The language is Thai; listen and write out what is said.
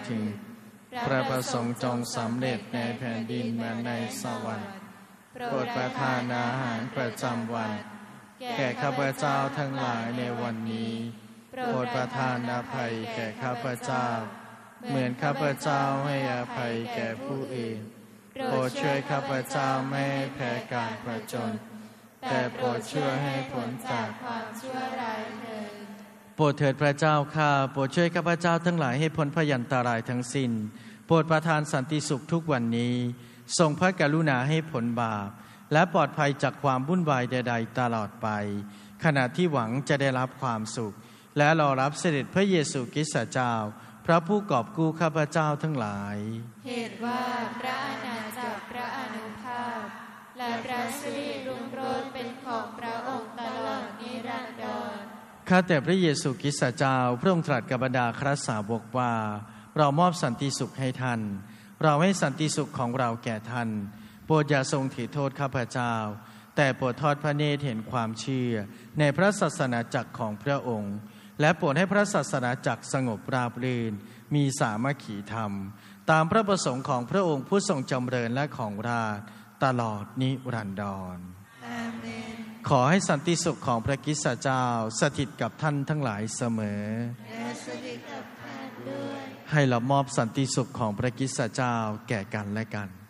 ถึงพระประสงค์จงสำเร็จในแผ่นดินเหมือนในสวรรค์โปรดประทานอาหารประจำวันแก่ข้าพเจ้าทั้งหลายในวันนี้โปรดประทานอภัยแก่ข้าพเจ้าเหมือนข้าพเจ้าให้อภัยแก่ผู้อื่นโปรดช่วยข้าพเจ้าไม่ให้แพ้การผจญแต่โปรดช่วยให้พ้นจากความชั่วร้ายเถิดโปรดเถิดพระเจ้าข้าโปรดช่วยข้าพเจ้าทั้งหลายให้พ้นพยันตรายทั้งสิ้นโปรดประทานสันติสุขทุกวันนี้ทรงพระกรุณาให้ผลบาปและปลอดภัยจากความวุ่นวายใดๆตลอดไปขณะที่หวังจะได้รับความสุขและรอรับเสด็จพระเยซูคริสต์เจ้าพระผู้กอบกู้ข้าพเจ้าทั้งหลายเหตุว่าพระอาณาจักรพระอานุภาพและพระสิริรุ่งโรจน์เป็นของพระองค์ตลอดนิรันดรข้าแต่พระเยซูคริสต์เจ้าพระองค์ตรัสกับบรรดาคริสตสาวกว่าเรามอบสันติสุขให้ท่านเราให้สันติสุขของเราแก่ท่านโปรดอย่าทรงถือโทษข้าพเจ้าแต่โปรดทอดพระเนตรเห็นความเชื่อในพระศาสนาจักรของพระองค์และโปรดให้พระศาสนาจักรสงบราบรื่นมีสามัคคีธรรมตามพระประสงค์ของพระองค์ผู้ทรงจำเริญและของราชตลอดนิรันดรอาเมนขอให้สันติสุขของพระคริสต์เจ้าสถิตกับท่านทั้งหลายเสมอและสถิตกับท่านด้วยให้เรามอบสันติสุขของพระคริสต์เจ้าแก่กันและกัน